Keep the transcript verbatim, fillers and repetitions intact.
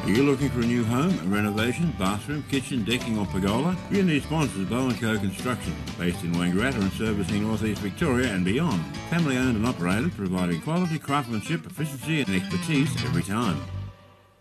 Are you looking for a new home, a renovation, bathroom, kitchen, decking or pergola? Your new sponsor is Bow and Co Construction, based in Wangaratta and servicing North East Victoria and beyond. Family owned and operated, providing quality craftsmanship, efficiency and expertise every time.